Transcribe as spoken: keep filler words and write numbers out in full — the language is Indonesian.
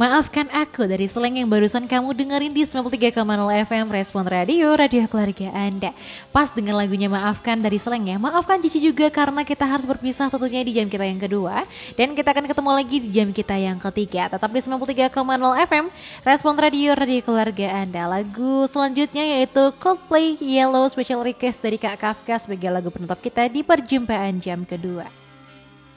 Maafkan Aku dari Slank yang barusan kamu dengerin di sembilan puluh tiga koma nol F M Respon Radio, radio keluarga Anda. Pas dengan lagunya Maafkan dari Slank ya, maafkan Cici juga karena kita harus berpisah tentunya di jam kita yang kedua. Dan kita akan ketemu lagi di jam kita yang ketiga. Tetap di sembilan puluh tiga koma nol F M Respon Radio, radio keluarga Anda. Lagu selanjutnya yaitu Coldplay Yellow Special Request dari Kak Kafka sebagai lagu penutup kita di perjumpaan jam kedua.